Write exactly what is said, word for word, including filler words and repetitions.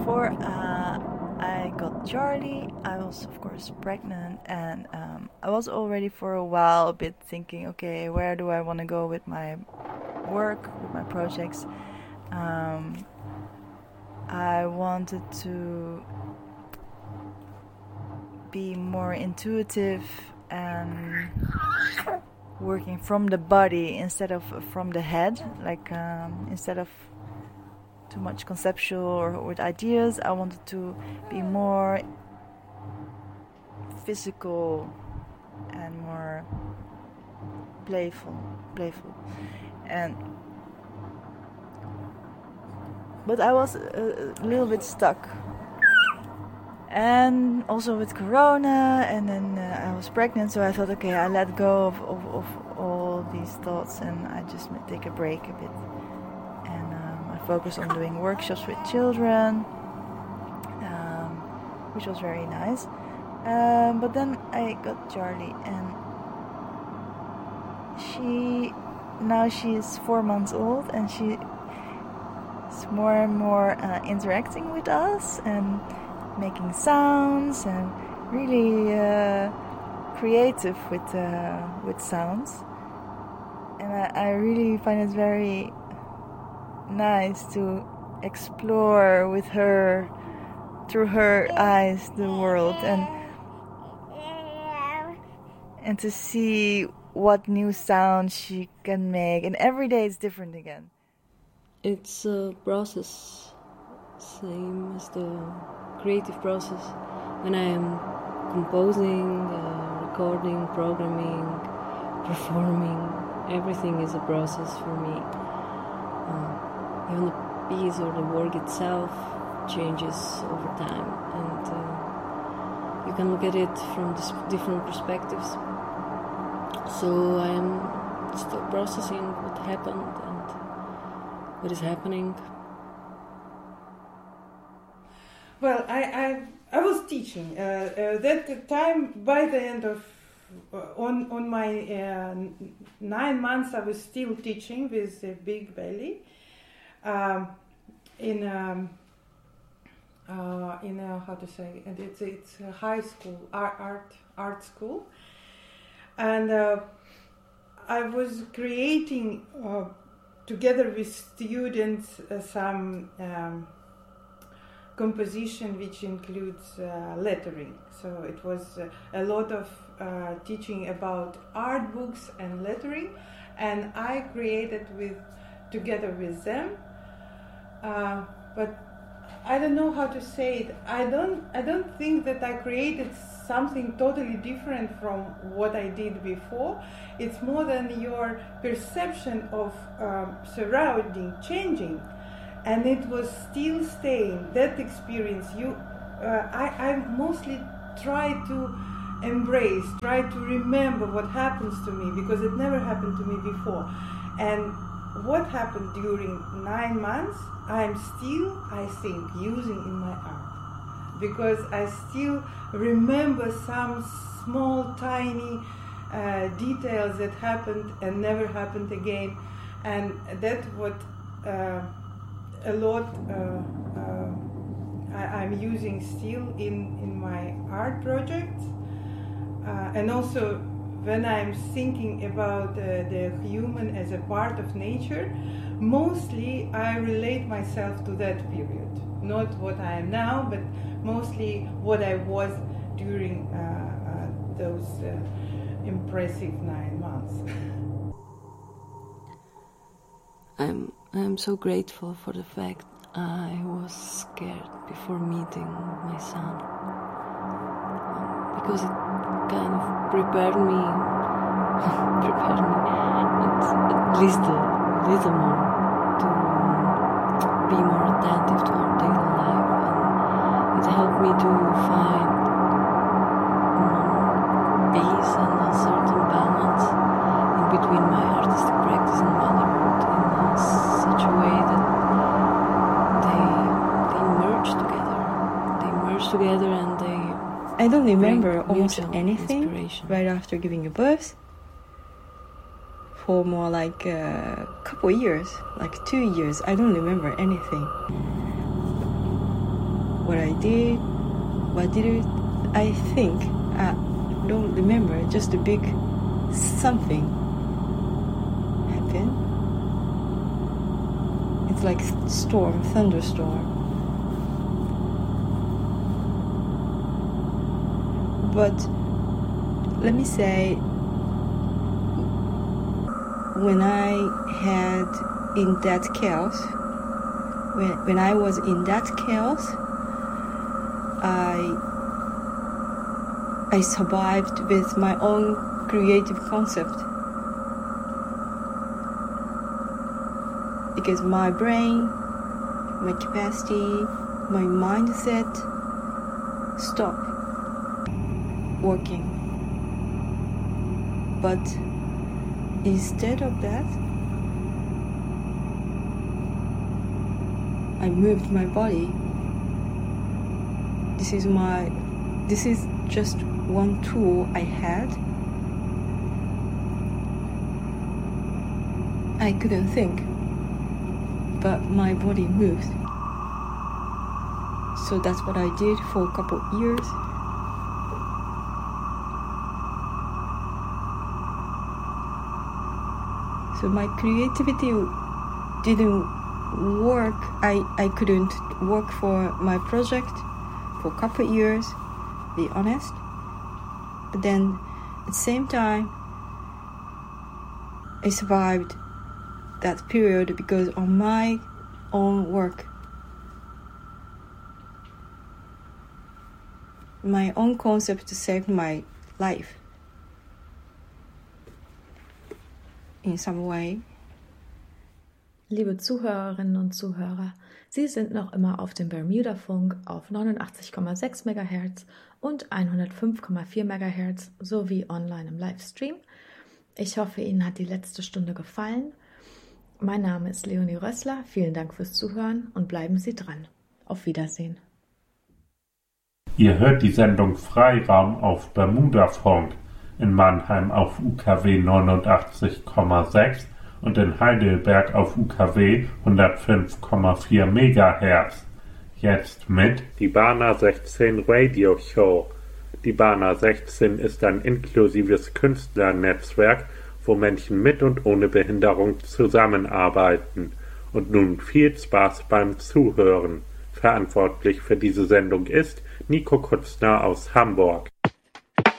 before uh, I got Charlie, I was of course pregnant, and um, I was already for a while a bit thinking, okay, where do I want to go with my work, with my projects? Um, I wanted to be more intuitive and working from the body instead of from the head, like um, instead of too much conceptual or with ideas. I wanted to be more physical and more playful, playful, and but I was a, a little bit stuck. And also with Corona, and then uh, I was pregnant, so I thought, okay, I let go of, of, of all these thoughts, and I just take a break a bit. And um, I focused on doing workshops with children, um, which was very nice. Um, but then I got Charlie, and she, now she is four months old, and she is more and more uh, interacting with us, and making sounds, and really uh, creative with uh, with sounds. And I, I really find it very nice to explore with her, through her eyes, the world, and and to see what new sounds she can make. And every day it's different again. It's a process, same as the creative process. When I am composing, uh, recording, programming, performing, everything is a process for me. Uh, even the piece or the work itself changes over time, and uh, you can look at it from dis- different perspectives. So I am still processing what happened and what is happening. Well, I, I I was teaching uh, uh, that time. By the end of uh, on on my uh, nine months, I was still teaching with a big belly um, in um, uh, in a, how to say, and it's it's a high school art art, art school, and uh, I was creating uh, together with students uh, some. Um, composition which includes uh, lettering. So it was uh, a lot of uh, teaching about art books and lettering, and I created with together with them. Uh, but I don't know how to say it. I don't. I don't think that I created something totally different from what I did before. It's more than your perception of um, surrounding changing. And it was still staying, that experience. You, uh, I, I mostly try to embrace, try to remember what happens to me, because it never happened to me before. And what happened during nine months, I'm still, I think, using in my art. Because I still remember some small, tiny uh, details that happened and never happened again. And that's what... Uh, A lot uh, uh, I, I'm using still in, in my art projects, uh, and also when I'm thinking about uh, the human as a part of nature, mostly I relate myself to that period, not what I am now, but mostly what I was during uh, uh, those uh, impressive nine months. I'm I'm so grateful for the fact I was scared before meeting my son, um, because it kind of prepared me, prepared me at, at least a little more to be more attentive to our daily life, and it helped me to find more peace and a certain balance in between my artistic practice and motherhood, in such a way that they they merge together. They merge together and they I don't remember almost anything right after giving you birth for more like a couple years, like two years. I don't remember anything. what I did, what did it, I think, I don't remember, just a big something happened. It's like storm, thunderstorm. But let me say, when I had in that chaos, when when I was in that chaos, I I survived with my own creative concept. Because my brain, my capacity, my mindset stopped working. But instead of that, I moved my body. This is my, this is just one tool I had. I couldn't think, but my body moved. So that's what I did for a couple of years. So my creativity didn't work. I, I couldn't work for my project for a couple of years, be honest. But then at the same time, I survived that period because of my own work. My own concept saved my life in some way. Liebe Zuhörerinnen und Zuhörer, Sie sind noch immer auf dem Bermuda-Funk auf neunundachtzig Komma sechs Megahertz und hundertfünf Komma vier Megahertz sowie online im Livestream. Ich hoffe, Ihnen hat die letzte Stunde gefallen. Mein Name ist Leonie Rössler. Vielen Dank fürs Zuhören und bleiben Sie dran. Auf Wiedersehen. Ihr hört die Sendung Freiraum auf Bermuda-Funk, in Mannheim auf U K W neunundachtzig Komma sechs und in Heidelberg auf U K W hundertfünf Komma vier Megahertz. Jetzt mit die Bana sechzehn Radio Show. Die Bana sechzehn ist ein inklusives Künstlernetzwerk, wo Menschen mit und ohne Behinderung zusammenarbeiten. Und nun viel Spaß beim Zuhören. Verantwortlich für diese Sendung ist Nico Kutzner aus Hamburg.